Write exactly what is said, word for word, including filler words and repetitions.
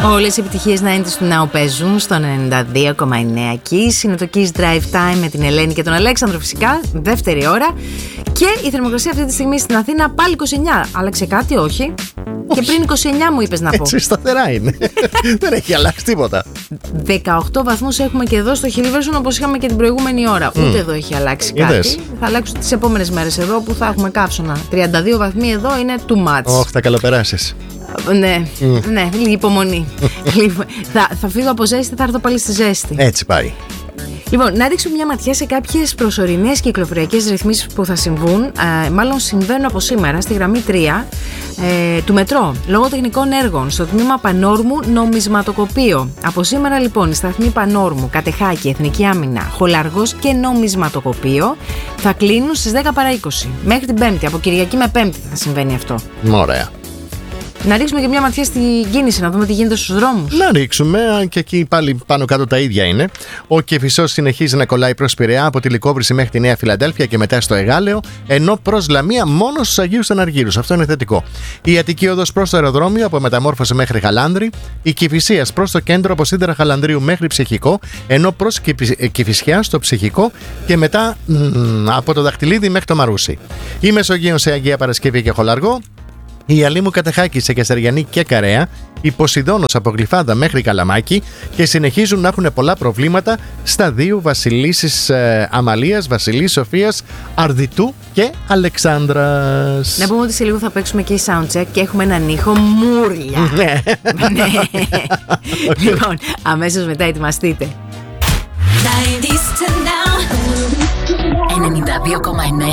Όλες οι επιτυχίες ενενήντα του Now παίζουν στο ενενήντα δύο κόμμα εννέα Kiss. Είναι το Kiss Drive Time με την Ελένη και τον Αλέξανδρο, φυσικά, δεύτερη ώρα. Και η θερμοκρασία αυτή τη στιγμή στην Αθήνα πάλι είκοσι εννιά. Άλλαξε κάτι, όχι? Όχι. Και πριν είκοσι εννιά μου είπες να πω. Έτσι σταθερά είναι. Δεν έχει αλλάξει τίποτα. δεκαοκτώ βαθμούς έχουμε και εδώ στο Χιλιβέρσον, όπως είχαμε και την προηγούμενη ώρα. Mm. Ούτε εδώ έχει αλλάξει κάτι. Είδες. Θα αλλάξουν τις επόμενες μέρες εδώ που θα έχουμε καύσωνα. τριάντα δύο βαθμοί εδώ είναι too much. Όχι, θα καλοπεράσεις. Ναι, mm. ναι, λίγη υπομονή. θα, θα φύγω από ζέστη, θα έρθω πάλι στη ζέστη. Έτσι πάει. Λοιπόν, να ρίξουμε μια ματιά σε κάποιες προσωρινές κυκλοφοριακές ρυθμίσεις που θα συμβούν. Ε, μάλλον συμβαίνουν από σήμερα στη γραμμή τρία ε, του μετρό, λόγω τεχνικών έργων, στο τμήμα Πανόρμου νομισματοκοπείο. Από σήμερα λοιπόν οι σταθμοί Πανόρμου, Κατεχάκη, Εθνική Άμυνα, Χολαργός και νομισματοκοπείο θα κλείνουν στις δέκα παρά είκοσι. Μέχρι την Πέμπτη, από Κυριακή με Πέμπτη θα συμβαίνει αυτό. Ωραία. Να ρίξουμε και μια ματιά στην κίνηση, να δούμε τι γίνεται στους δρόμους. Να ρίξουμε, και εκεί πάλι πάνω κάτω τα ίδια είναι. Ο Κηφισός συνεχίζει να κολλάει προς Πειραιά από τη Λικόβρηση μέχρι τη Νέα Φιλαδέλφια και μετά στο Εγάλεο, ενώ προς Λαμία μόνο στους Αγίους Αναργύρους. Αυτό είναι θετικό. Η Αττική Οδός προς το αεροδρόμιο από Μεταμόρφωση μέχρι Χαλάνδρη. Η Κηφισίας προς το κέντρο από Σίδερα Χαλανδρίου μέχρι Ψυχικό, ενώ προς Κηφισιά στο Ψυχικό και μετά μ, από το Δαχτυλίδι μέχρι το Μαρούσι. Η Μεσογείων σε Αγία Παρασκευή και Χολαργό. Η Αλήμου Κατεχάκη σε Κεσαριανή και Καρέα, η Ποσειδώνος από Γλυφάδα μέχρι Καλαμάκι και συνεχίζουν να έχουν πολλά προβλήματα στα δύο Βασιλίσσης ε, Αμαλίας, Βασιλής Σοφίας, Αρδιτού και Αλεξάνδρας. Να πούμε ότι σε λίγο θα παίξουμε και η soundcheck και έχουμε έναν ήχο μούρλια. Ναι. Λοιπόν, αμέσως μετά ετοιμαστείτε. ενενήντα δύο κόμμα εννέα